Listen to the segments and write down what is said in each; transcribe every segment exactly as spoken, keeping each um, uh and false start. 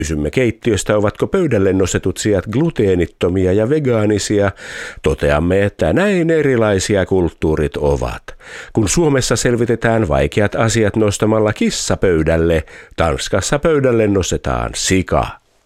Kysymme keittiöstä, ovatko pöydälle nostetut sijat gluteenittomia ja vegaanisia. Toteamme, että näin erilaisia kulttuurit ovat. Kun Suomessa selvitetään vaikeat asiat nostamalla kissa pöydälle, Tanskassa pöydälle nostetaan sika.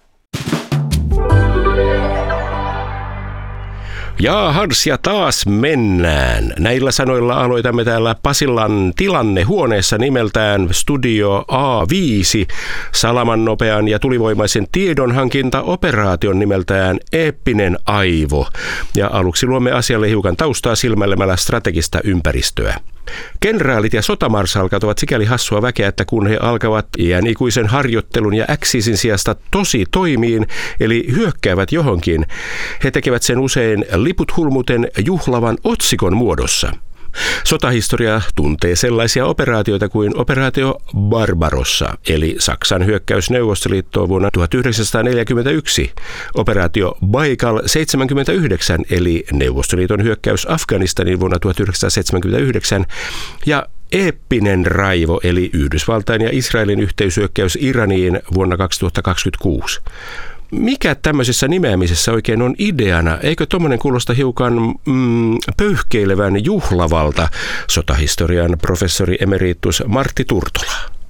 Ja Hans, ja taas mennään. Näillä sanoilla aloitamme täällä Pasilan tilannehuoneessa nimeltään Studio A viisi, salaman nopean ja tulivoimaisen tiedonhankintaoperaation nimeltään Eeppinen aivo. Ja aluksi luomme asialle hiukan taustaa silmäilemällä strategista ympäristöä. Kenraalit ja sotamarsalkat ovat sikäli hassua väkeä, että kun he alkavat iän ikuisen harjoittelun ja äksisin sijasta tosi toimiin, eli hyökkäävät johonkin, he tekevät sen usein liput hulmuten juhlavan otsikon muodossa. Sotahistoria tuntee sellaisia operaatioita kuin operaatio Barbarossa, eli Saksan hyökkäys Neuvostoliittoon vuonna tuhatyhdeksänsataaneljäkymmentäyksi, operaatio Baikal seitsemänkymmentäyhdeksän, eli Neuvostoliiton hyökkäys Afganistaniin vuonna tuhatyhdeksänsataaseitsemänkymmentäyhdeksän, ja Eeppinen raivo, eli Yhdysvaltain ja Israelin yhteishyökkäys Iraniin vuonna kaksituhattakaksikymmentäkuusi. Mikä tämmöisessä nimeämisessä oikein on ideana? Eikö tommonen kuulosta hiukan mm, pöyhkeilevän juhlavalta, sotahistorian professori emeritus Martti Turtola?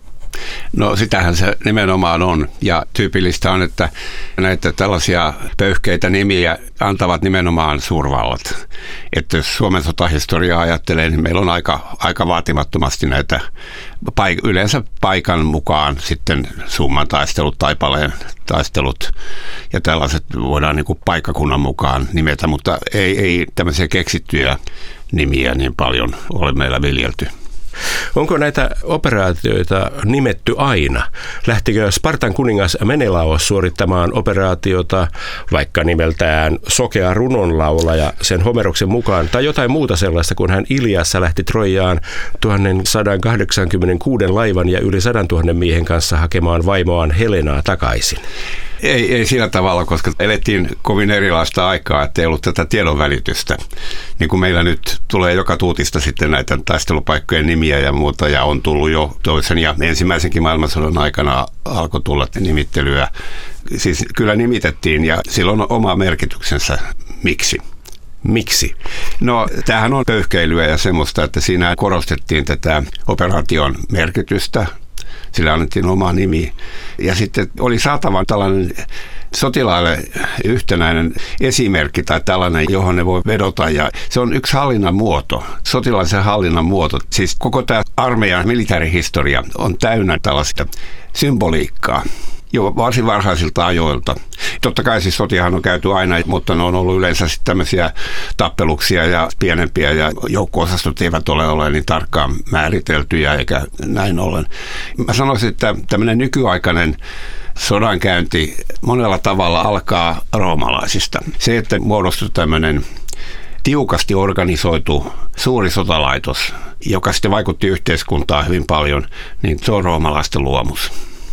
No sitähän se nimenomaan on, ja tyypillistä on, että näitä tällaisia pöyhkeitä nimiä antavat nimenomaan suurvallat. Että jos Suomen sotahistoriaa ajattelee, niin meillä on aika, aika vaatimattomasti näitä paik- yleensä paikan mukaan sitten summan taistelut, taipaleen taistelut ja tällaiset voidaan niin kuin paikkakunnan mukaan nimetä, mutta ei, ei tämmöisiä keksittyjä nimiä niin paljon ole meillä viljelty. Onko näitä operaatioita nimetty aina? Lähtikö Spartan kuningas Menelaos suorittamaan operaatiota vaikka nimeltään Sokea runonlaulaja sen Homeroksen mukaan, tai jotain muuta sellaista, kun hän Iliassa lähti Trojaan tuhatsata kahdeksankymmentäkuusi laivan ja yli sadantuhannen miehen kanssa hakemaan vaimoaan Helenaa takaisin? Ei, ei sillä tavalla, koska elettiin kovin erilaista aikaa, että ei ollut tätä tiedonvälitystä. Niin kuin meillä nyt tulee joka tuutista sitten näitä taistelupaikkojen nimiä ja muuta, ja on tullut jo toisen ja ensimmäisenkin maailmansodan aikana alkoi tulla nimittelyä. Siis kyllä nimitettiin, ja silloin on oma merkityksensä. Miksi? Miksi? No, tämähän on pöyhkeilyä ja semmoista, että siinä korostettiin tätä operaation merkitystä. Sillä annettiin oma nimi. Ja sitten oli saatava tällainen sotilaille yhtenäinen esimerkki tai tällainen, johon ne voi vedota. Ja se on yksi hallinnan muoto, sotilaisen hallinnan muoto. Siis koko tämä armeijan militaarihistoria on täynnä tällaista symboliikkaa. Jo varsin varhaisilta ajoilta. Totta kai siis sotiahan on käyty aina, mutta ne on ollut yleensä sitten tämmöisiä tappeluksia ja pienempiä, ja joukko-osastot eivät ole olleet niin tarkkaan määriteltyjä eikä näin ollen. Mä sanoisin, että tämmöinen nykyaikainen sodankäynti monella tavalla alkaa roomalaisista. Se, että muodostui tämmöinen tiukasti organisoitu suuri sotalaitos, joka sitten vaikutti yhteiskuntaan hyvin paljon, niin se on roomalaisten luomus.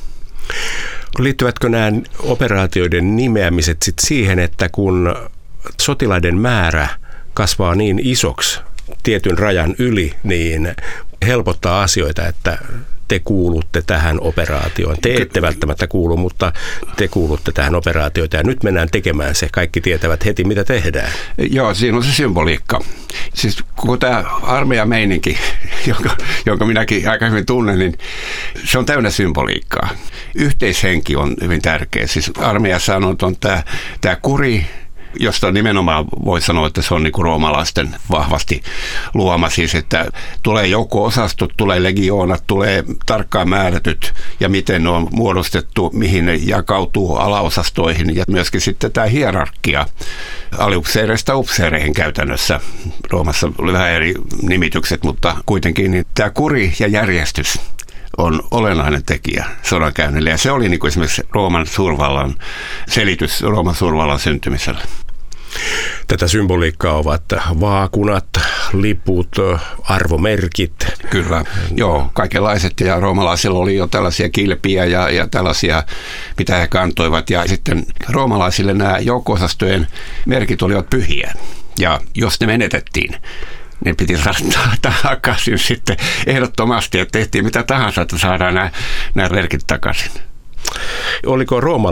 Liittyvätkö nämä operaatioiden nimeämiset sit siihen, että kun sotilaiden määrä kasvaa niin isoksi tietyn rajan yli, niin helpottaa asioita, että te kuulutte tähän operaatioon. Te ette välttämättä kuulu, mutta te kuulutte tähän operaatioon ja nyt mennään tekemään se. Kaikki tietävät heti, mitä tehdään. Joo, siinä on se symboliikka. Siis koko tämä armeijameininki, jonka, jonka minäkin aika hyvin tunnen, niin se on täynnä symboliikkaa. Yhteishenki on hyvin tärkeä. Siis armeijassa on, on tämä, tämä kuri, josta nimenomaan voi sanoa, että se on niin kuin roomalaisten vahvasti luoma, siis että tulee joukko-osastot, tulee legioonat, tulee tarkkaan määrätyt ja miten ne on muodostettu, mihin ne jakautuu alaosastoihin ja myöskin sitten tämä hierarkia aliupseereista upseereihin käytännössä. Roomassa oli vähän eri nimitykset, mutta kuitenkin niin tämä kuri ja järjestys on olennainen tekijä sodankäynnille, ja se oli niin kuin esimerkiksi Rooman suurvallan selitys Rooman suurvallan syntymiselle. Tätä symboliikkaa ovat vaakunat, liput, arvomerkit. Kyllä, joo, kaikenlaiset, ja roomalaisilla oli jo tällaisia kilpiä ja, ja tällaisia, mitä he kantoivat, ja sitten roomalaisille nämä joukko-osastojen merkit olivat pyhiä, ja jos ne menetettiin, niin piti saada takaisin sitten ehdottomasti, että tehtiin mitä tahansa, että saadaan nämä, nämä merkit takaisin. Oliko Rooma